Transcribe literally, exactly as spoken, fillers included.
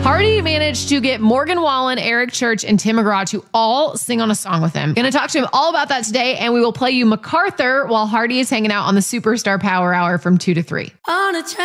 Hardy managed to get Morgan Wallen, Eric Church, and Tim McGraw to all sing on a song with him. Gonna talk to him all about that today, and we will play you MacArthur while Hardy is hanging out on the Superstar Power Hour from two to three. On a